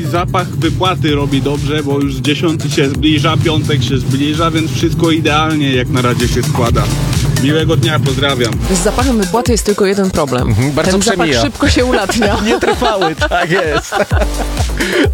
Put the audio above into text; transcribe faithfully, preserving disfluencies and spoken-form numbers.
zapach wypłaty robi dobrze, bo już dziesiąty się zbliża, piątek się zbliża, więc wszystko idealnie jak na razie się składa. Miłego dnia, pozdrawiam. Z zapachem wypłaty jest tylko jeden problem. Mhm, bardzo Ten zapach przemija. szybko się ulatnia. Nietrwały, tak jest.